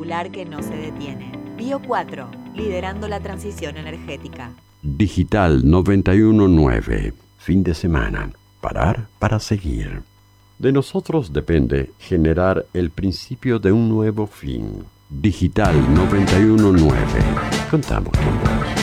circular que no se detiene. Bio 4, liderando la transición energética. Digital 919. Fin de semana. Parar para seguir. De nosotros depende generar el principio de un nuevo fin. Digital 919. Contamos con vos.